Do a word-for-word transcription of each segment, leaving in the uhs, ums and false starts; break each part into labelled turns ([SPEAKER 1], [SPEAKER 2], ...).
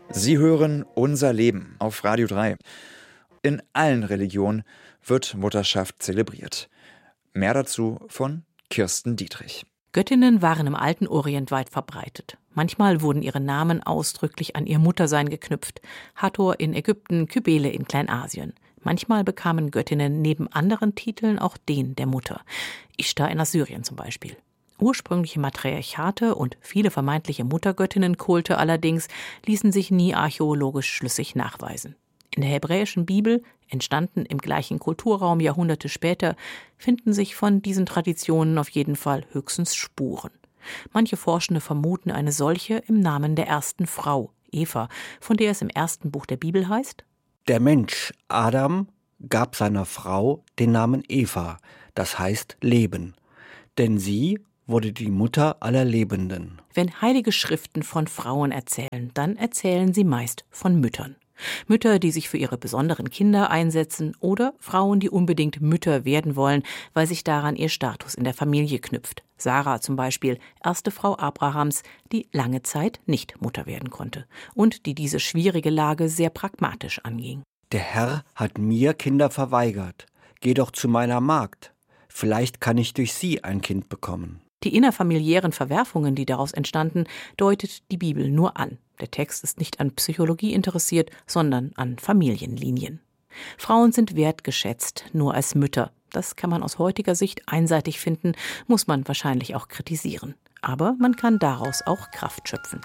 [SPEAKER 1] Sie hören Unser Leben auf Radio drei. In allen Religionen wird Mutterschaft zelebriert. Mehr dazu von Kirsten Dietrich.
[SPEAKER 2] Göttinnen waren im alten Orient weit verbreitet. Manchmal wurden ihre Namen ausdrücklich an ihr Muttersein geknüpft. Hathor in Ägypten, Kybele in Kleinasien. Manchmal bekamen Göttinnen neben anderen Titeln auch den der Mutter. Ishtar in Assyrien zum Beispiel. Ursprüngliche Matriarchate und viele vermeintliche Muttergöttinnenkulte allerdings ließen sich nie archäologisch schlüssig nachweisen. In der hebräischen Bibel, entstanden im gleichen Kulturraum Jahrhunderte später, finden sich von diesen Traditionen auf jeden Fall höchstens Spuren. Manche Forschende vermuten eine solche im Namen der ersten Frau, Eva, von der es im ersten Buch der Bibel heißt:
[SPEAKER 3] Der Mensch, Adam, gab seiner Frau den Namen Eva, das heißt Leben, denn sie wurde die Mutter aller Lebenden.
[SPEAKER 2] Wenn heilige Schriften von Frauen erzählen, dann erzählen sie meist von Müttern. Mütter, die sich für ihre besonderen Kinder einsetzen, oder Frauen, die unbedingt Mütter werden wollen, weil sich daran ihr Status in der Familie knüpft. Sarah zum Beispiel, erste Frau Abrahams, die lange Zeit nicht Mutter werden konnte und die diese schwierige Lage sehr pragmatisch anging.
[SPEAKER 3] Der Herr hat mir Kinder verweigert. Geh doch zu meiner Magd. Vielleicht kann ich durch sie ein Kind bekommen.
[SPEAKER 2] Die innerfamiliären Verwerfungen, die daraus entstanden, deutet die Bibel nur an. Der Text ist nicht an Psychologie interessiert, sondern an Familienlinien. Frauen sind wertgeschätzt, nur als Mütter. Das kann man aus heutiger Sicht einseitig finden, muss man wahrscheinlich auch kritisieren. Aber man kann daraus auch Kraft schöpfen.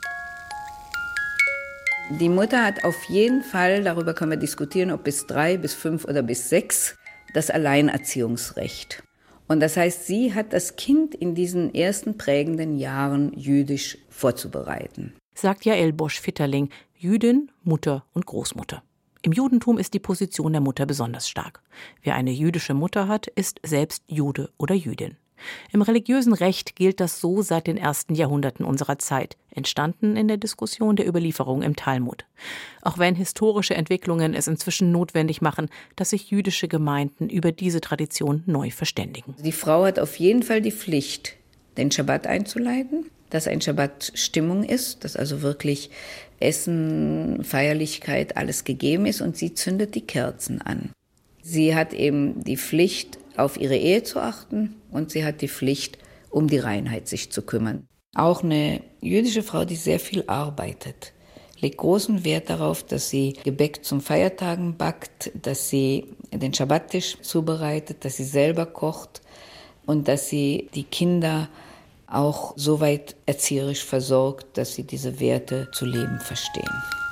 [SPEAKER 4] Die Mutter hat auf jeden Fall, darüber können wir diskutieren, ob bis drei, bis fünf oder bis sechs, das Alleinerziehungsrecht. Und das heißt, sie hat das Kind in diesen ersten prägenden Jahren jüdisch vorzubereiten.
[SPEAKER 2] Sagt Jael Bosch-Fitterling, Jüdin, Mutter und Großmutter. Im Judentum ist die Position der Mutter besonders stark. Wer eine jüdische Mutter hat, ist selbst Jude oder Jüdin. Im religiösen Recht gilt das so seit den ersten Jahrhunderten unserer Zeit, entstanden in der Diskussion der Überlieferung im Talmud. Auch wenn historische Entwicklungen es inzwischen notwendig machen, dass sich jüdische Gemeinden über diese Tradition neu verständigen.
[SPEAKER 4] Die Frau hat auf jeden Fall die Pflicht, den Schabbat einzuleiten, dass ein Schabbat Stimmung ist, dass also wirklich Essen, Feierlichkeit, alles gegeben ist, und sie zündet die Kerzen an. Sie hat eben die Pflicht, auf ihre Ehe zu achten, und sie hat die Pflicht, um die Reinheit sich zu kümmern. Auch eine jüdische Frau, die sehr viel arbeitet, legt großen Wert darauf, dass sie Gebäck zum Feiertagen backt, dass sie den Schabbattisch zubereitet, dass sie selber kocht und dass sie die Kinder auch so weit erzieherisch versorgt, dass sie diese Werte zu leben verstehen.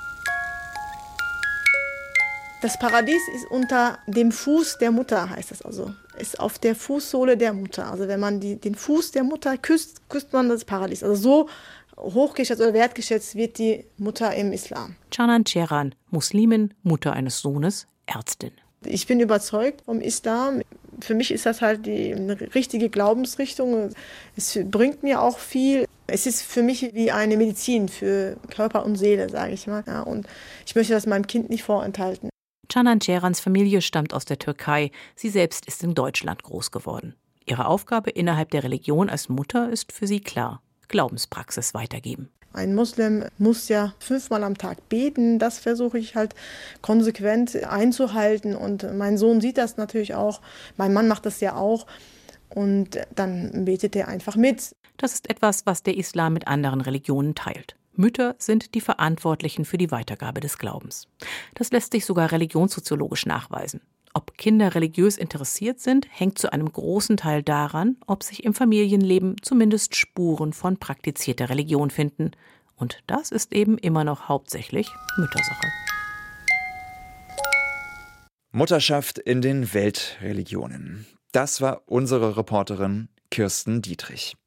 [SPEAKER 5] Das Paradies ist unter dem Fuß der Mutter, heißt es also. Ist auf der Fußsohle der Mutter. Also wenn man die, den Fuß der Mutter küsst, küsst man das Paradies. Also so hochgeschätzt oder wertgeschätzt wird die Mutter im Islam.
[SPEAKER 2] Canan Ceyran, Muslimin, Mutter eines Sohnes, Ärztin.
[SPEAKER 5] Ich bin überzeugt vom Islam. Für mich ist das halt die eine richtige Glaubensrichtung. Es bringt mir auch viel. Es ist für mich wie eine Medizin für Körper und Seele, sage ich mal. Ja, und ich möchte das meinem Kind nicht vorenthalten.
[SPEAKER 2] Canan Ceyrans Familie stammt aus der Türkei. Sie selbst ist in Deutschland groß geworden. Ihre Aufgabe innerhalb der Religion als Mutter ist für sie klar: Glaubenspraxis weitergeben.
[SPEAKER 5] Ein Muslim muss ja fünfmal am Tag beten. Das versuche ich halt konsequent einzuhalten. Und mein Sohn sieht das natürlich auch. Mein Mann macht das ja auch. Und dann betet er einfach mit.
[SPEAKER 2] Das ist etwas, was der Islam mit anderen Religionen teilt. Mütter sind die Verantwortlichen für die Weitergabe des Glaubens. Das lässt sich sogar religionssoziologisch nachweisen. Ob Kinder religiös interessiert sind, hängt zu einem großen Teil daran, ob sich im Familienleben zumindest Spuren von praktizierter Religion finden. Und das ist eben immer noch hauptsächlich Müttersache.
[SPEAKER 1] Mutterschaft in den Weltreligionen. Das war unsere Reporterin Kirsten Dietrich.